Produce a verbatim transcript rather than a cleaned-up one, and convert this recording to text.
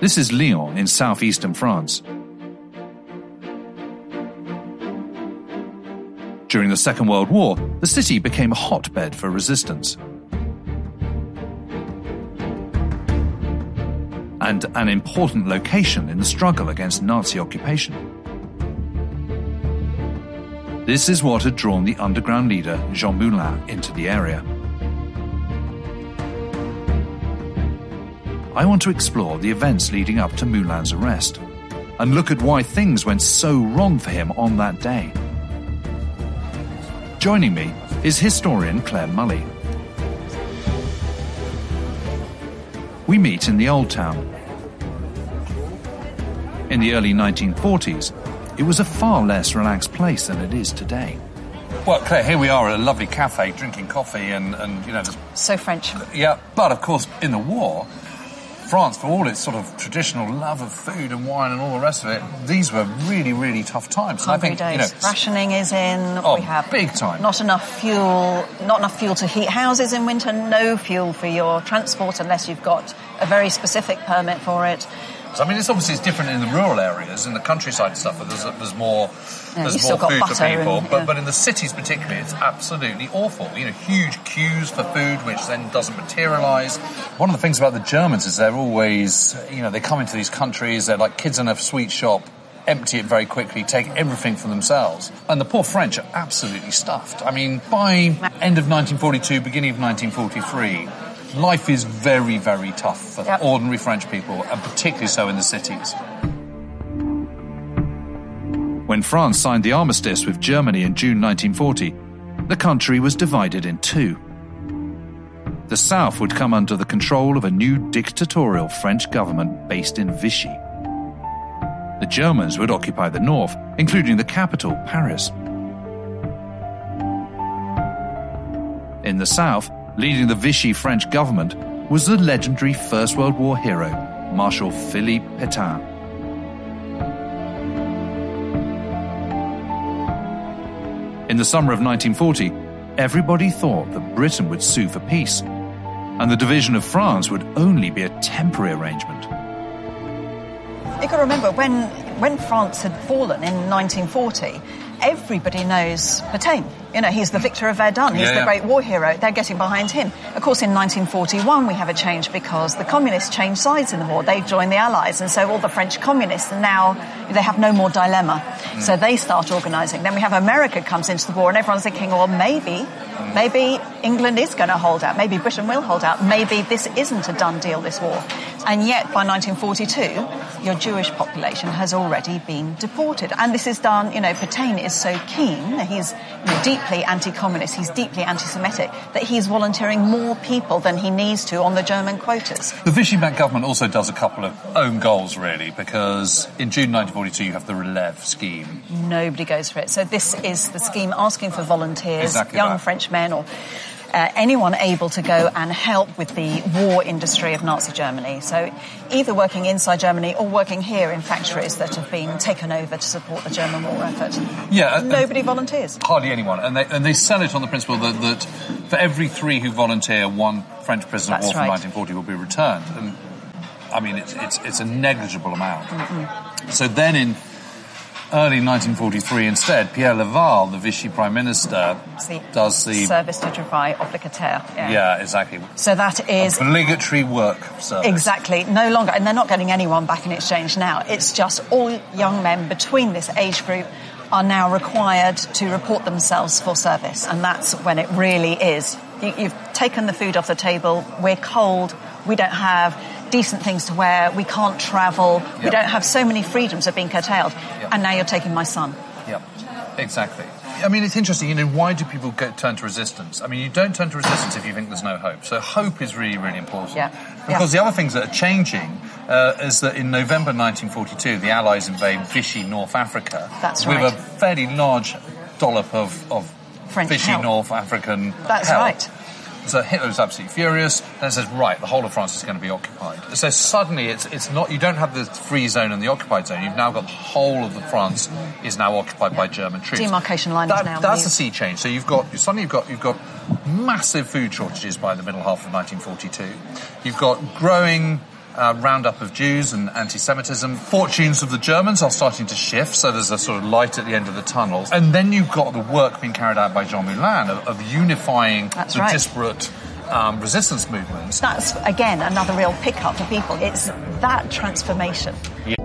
This is Lyon in southeastern France. During the Second World War, the city became a hotbed for resistance. And an important location in the struggle against Nazi occupation. This is what had drawn the underground leader Jean Moulin into the area. I want to explore the events leading up to Moulin's arrest and look at why things went so wrong for him on that day. Joining me is historian Claire Mully. We meet in the Old Town. In the early nineteen forties, it was a far less relaxed place than it is today. Well, Claire, here we are at a lovely cafe drinking coffee and, and you know... There's... So French. Yeah, but of course, in the war, France, for all its sort of traditional love of food and wine and all the rest of it, these were really, really tough times. Hungry I think, days. You know, rationing is in. Oh, we have big time. Not enough fuel, not enough fuel to heat houses in winter, no fuel for your transport unless you've got a very specific permit for it. I mean, it's obviously it's different in the rural areas, in the countryside and stuff, but there's, there's more, yeah, there's more food for people. And, yeah. but, but in the cities particularly, it's absolutely awful. You know, huge queues for food, which then doesn't materialise. One of the things about the Germans is they're always, you know, they come into these countries, they're like kids in a sweet shop, empty it very quickly, take everything for themselves. And the poor French are absolutely stuffed. I mean, by end of nineteen forty-two, beginning of nineteen forty-three... life is very, very tough for yep. ordinary French people, and particularly so in the cities. When France signed the armistice with Germany in June nineteen forty, the country was divided in two. The south would come under the control of a new dictatorial French government based in Vichy. The Germans would occupy the north, including the capital, Paris. In the south, leading the Vichy French government was the legendary First World War hero, Marshal Philippe Pétain. In the summer of nineteen forty, everybody thought that Britain would sue for peace, and the division of France would only be a temporary arrangement. You've got to remember, when, when France had fallen in nineteen forty, everybody knows Pétain. You know, he's the victor of Verdun. He's yeah, the yeah. great war hero. They're getting behind him. Of course, in nineteen forty-one, we have a change because the communists changed sides in the war. They joined the Allies, and so all the French communists are now, they have no more dilemma. Mm. So they start organising. Then we have America comes into the war, and everyone's thinking, well, maybe, mm. maybe England is going to hold out. Maybe Britain will hold out. Maybe this isn't a done deal, this war. And yet, by nineteen forty-two, your Jewish population has already been deported. And this is done, you know, Pétain is so keen, he's you know, deeply anti-communist, he's deeply anti-Semitic, that he's volunteering more people than he needs to on the German quotas. The Vichy-backed government also does a couple of own goals, really, because in June nineteen forty-two you have the Relève scheme. Nobody goes for it. So this is the scheme asking for volunteers, exactly young that. French men or Uh, anyone able to go and help with the war industry of Nazi Germany. So either working inside Germany or working here in factories that have been taken over to support the German war effort. Yeah, Nobody uh, volunteers. Hardly anyone. And they, and they sell it on the principle that, that for every three who volunteer, one French prisoner of war right. from nineteen forty will be returned. And, I mean, it's, it's, it's a negligible amount. Mm-hmm. So then in early nineteen forty-three, instead, Pierre Laval, the Vichy Prime Minister, the does the... Service de travail obligataire. Yeah. yeah, exactly. So that is... obligatory work service. Exactly. No longer... And they're not getting anyone back in exchange now. It's just all young men between this age group are now required to report themselves for service. And that's when it really is. You, you've taken the food off the table. We're cold. We don't have decent things to wear. We can't travel. Yep. We don't have so many freedoms are being curtailed. Yep. And now you're taking my son. Yep, exactly. I mean, it's interesting, you know, why do people go, turn to resistance? I mean, you don't turn to resistance if you think there's no hope. So hope is really, really important. Yeah. Because yeah. the other things that are changing uh, is that in November nineteen forty-two, the Allies invade Vichy, North Africa. That's with right. a fairly large dollop of, of French Vichy, help. North African That's help. right. So Hitler was absolutely furious, and says, right, the whole of France is going to be occupied. So suddenly it's it's not, you don't have the free zone and the occupied zone, you've now got the whole of the France is now occupied yeah. by German troops. Demarcation line that, is now That's new. a sea change. So you've got, suddenly you've got, you've got massive food shortages by the middle half of nineteen forty-two. You've got growing uh, roundup of Jews and anti-Semitism. Fortunes of the Germans are starting to shift, so there's a sort of light at the end of the tunnel. And then you've got the work being carried out by Jean Moulin of, of unifying That's the right. disparate um, resistance movements. That's, again, another real pickup for people. It's that transformation. Yeah.